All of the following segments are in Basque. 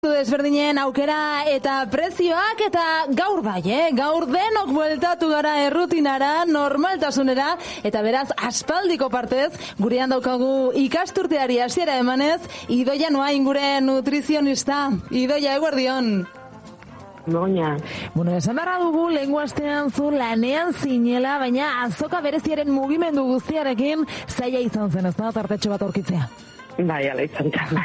desberdinen aukera eta prezioak eta gaur bai, gaur denok bueltatu gara errutinara, normaltasunera eta beraz aspaldiko partez gurean daukagu ikasturteari hasiera emanez Idoia Noain gure nutrizionista. Idoia, eguerdion. Goña. Bueno, esan barra dugu lehengo astean zu lanean zinela, baina azoka bereziaren mugimendu guztiarekin zaila izan zen, ez da, tartetxo bat aurkitzea. Bai, ala izan zen.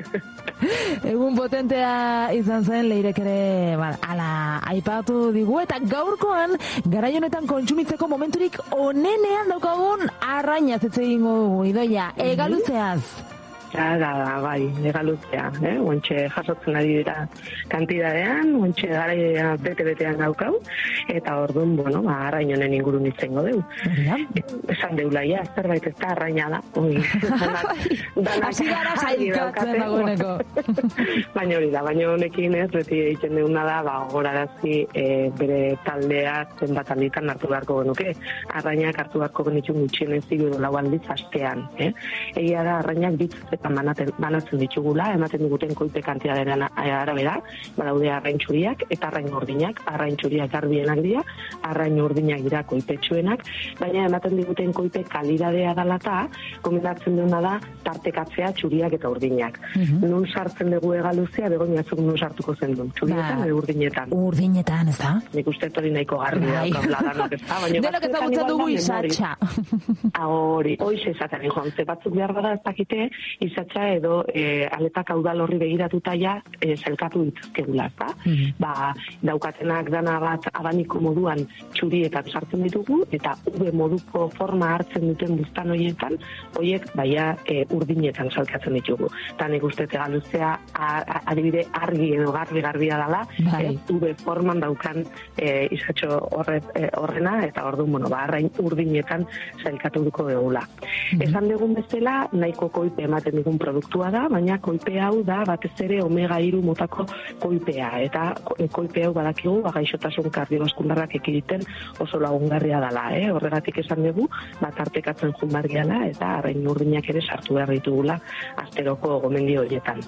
Egun potentea izan zen, Leirek ere ala aipatu digu, eta gaurkoan garai honetan kontsumitzeko momenturik onenean daukagun arrainaz hitz egingo dugu, Idoia, egaluzeaz. Bai, egaluzea, ointxe jasotzen ari dira kantidadean, ointxe gara bete-betean daukau, eta orduan, arrain honen ingurun izango dugu. Esan deula, zerbait ez da arraina da. Hasi gara sailkatzen dagoeneko. Baina hori da, baina honekin ez, beti egiten duguna da, gorarazi bere taldea zenbat alditan hartu beharko genuke. Arrainak hartu beharko genitxun gutxienez hiru lau aldiz astean. Egia da, arrainak bitz eta banatzen ditugula, ematen diguten koipe kantidadaren arabera, badaude arrain txuriak eta arrain urdinak. Arrain txuriak garbienak dira, arrain urdinak dira koipetsuenak, baina ematen diguten koipe kalidadea dalata, komendatzen duguna da tartekatzea txuriak eta urdinak. Nun sartzen dugu egaluzea, begoinazuk nun sartuko zen du, txurietan edo urdinetan. Urdinetan, ez da? Nik uste hori nahiko garbi daukabla danok, ez da? Denok ezagutzen dugu izatxa. Hori, hoize esaten joan, ze batzuk behar bada ez dakite, izatxa edo aletak caudal horri begiratuta ja zelkatu ditzkegula, ezta? Daukatenak dana bat abaniko moduan txurietan sartzen ditugu eta V moduko forma hartzen duten buztan horietan, horiek baia urdinetan salkatzen ditugu. Eta nik uste egaluzea adibide argi edo garbia dela, V forman daukan izatxo horrena eta orduan, arrain urdinetan salkatuko dugula. Esan dugun bezala, nahiko koipe ematen dugun produktua da, baina koipe hau da batez ere omega-3 motako koipea, eta koipe hau badakigu gaixotasun kardiobaskularrak ekiditen oso lagungarria dela, horregatik esan dugu, tartekatzen junbargiala eta arrain urdinak ere sartu behar ditugula asteroko gomendio horietan.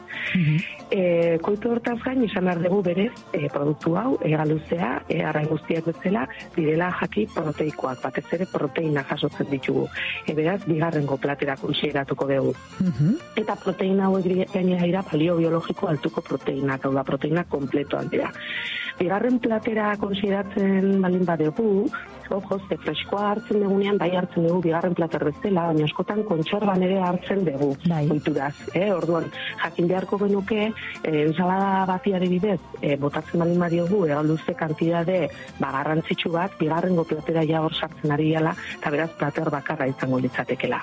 Koipe hortaz gain izan behar dugu berez produktu hau, egaluzea, arrain guztiak bezala, direla jaki proteikoak, batez ere proteina jasotzen ditugu. Beraz, bigarrengo platera konsideratuko dugu. Eta proteina hauek gainera dira balio biologiko altuko proteinak, hau da proteina kompletuan dira. Bigarren platera konsideratzen balin badugu, ze freskoa hartzen dugunean, bai hartzen dugu bigarren plater bezala, baina askotan kontserban ere hartzen dugu, oituraz. Orduan, jakin beharko genuke, ensalada bati adibidez, botatzen balin badiogu, egaluze kantidade garrantzitsu bat, bigarrengo platera ja hor sartzen ari gala, eta beraz plater bakarra izango litzatekela.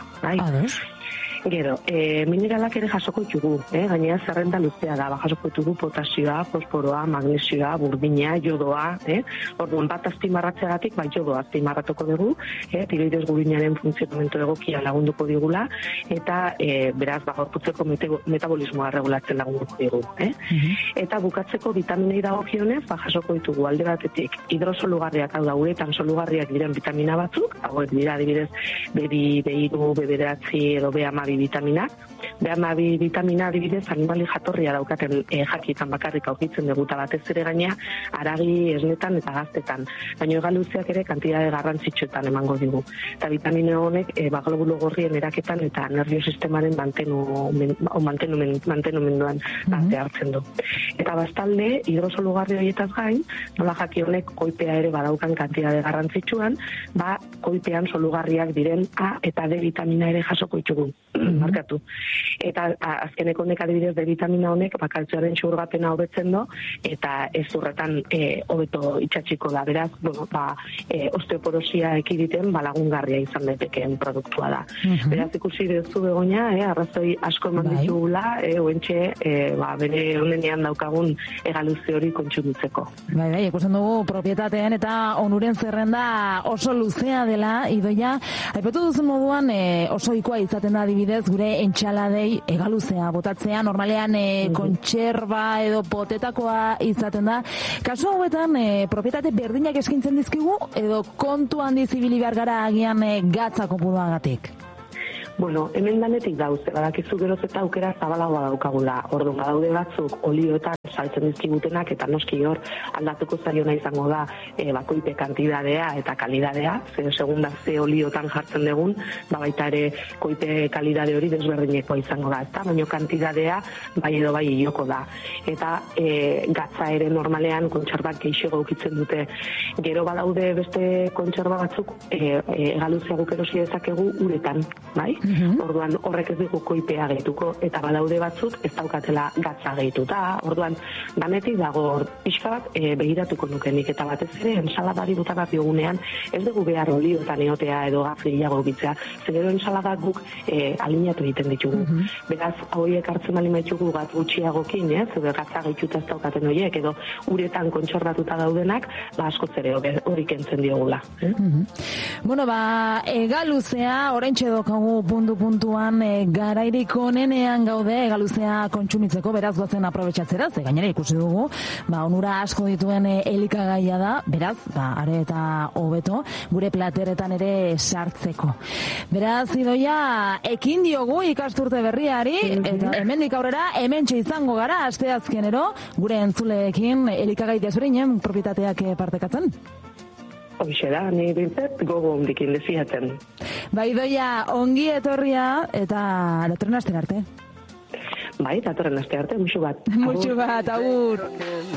Gero, mineralak ere jasoko ditugu, gainera zerrenda luzea da, jasoko ditugu potasioa, fosforoa, magnesioa, burdina, jodoa, orduan bat azpimarratzeagatik, jodoa azpimarratuko dugu, tiroides gurinaren funtzionamentu egokia lagunduko digula, eta beraz, gorputzeko metabolismoa regulatzen lagunduko digu. Eta bukatzeko vitaminei dagokionez, jasoko ditugu alde batetik hidrosolugarriak, hau da, uretan solugarriak diren vitamina batzuk, hauek dira adibidez B2, B3, B9 edo B12 vitaminak. B12 vitamina adibidez animali jatorria daukaten jakietan bakarrik aurkitzen dugu eta batez ere gaina haragi, esnetan eta gaztetan. Baina egaluzeak ere kantidade garrantzitsuetan emango digu. Eta vitamina honek globulo gorrien eraketan eta nervio sistemaren mantenumenduan parte hartzen du. Eta bastalde, hidrosolugarri horietaz gain, nola jaki honek koipea ere badaukan kantidade garrantzitsuan, koipean solugarriak diren A eta D vitamina ere jasoko ditugu. Markatu. Eta azkeneko honek adibidez de vitamina honek kaltzioaren xurgapena hobetzen do eta ez urretan hobeto itxatxiko da. Beraz, osteoporosia ekiditen lagungarria izan daiteken produktua da. Beraz, ikusi duzu Begoña, arrazoi asko eman ditugula, oentxe bere honenean daukagun egaluze hori kontsumitzeko. Bai, ikusten dugu propietateen eta onuren zerrenda oso luzea dela, Idoia. Aipatu duzun moduan oso ohikoa izaten da adibidez gure entxaladei egaluzea botatzea, normalean kontserba edo potetakoa izaten da. Kasu hauetan, propietate berdinak eskintzen dizkigu edo kontu handiz ibili behar gara agian gatza kopuruagatik? Bueno, hemen danetik dauz, badakizu geroz eta aukera zabalagoa daukagula. Orduan badaude batzuk olioetan saltzen dizkigutenak eta noski hor aldatuko zaiona izango da bakoipe kantidadea eta kalidadea, segunda ze oliotan jartzen dugun, baita ere koipe kalidade hori desberdinekoa izango da, ezta? Baina kantidadea bai edo bai ioko da. Eta gatza ere normalean kontserbak geixego ukitzen dute. Gero badaude beste kontserba batzuk egaluzea guk erosi dezakegu uretan, bai? Orduan horrek ez dugu koipea gehituko eta badaude batzuk ez daukatela gatza gehituta. Orduan danetik dago pixka bat begiratuko nukenik eta batez ere ensaladari bota bat diogunean ez dugu behar oliotan eotea edo gafri gehiago ukitzea. Zer gero ensaladak guk alinatu egiten ditugu. Beraz, horiek hartzen bali maitugu gat gutxiagokin, edo gatza gehituta ez daukaten horiek edo uretan kontserbatuta daudenak, askoz ere hori kentzen diogula. Bueno, egaluzea, oraintxe dokagu puntuan garairik onenean gaude egaluzea kontsumitzeko, beraz goazen aprobetxatzera, ze gainera ikusi dugu, onura asko dituen elikagaia da, beraz, are eta hobeto, gure plateretan ere sartzeko. Beraz, Idoia, ekin diogu ikasturte berriari, eta hemendik aurrera, hementxe izango gara, asteazkenero, gure entzuleekin elikagai desberdinen propietateak partekatzen. Hoxe da, ni bintzat gogo hondikin deziaten. Idoia, ongi etorria eta datorren aste arte. Bai, datorren aste arte, musu bat. Musu bat, agur.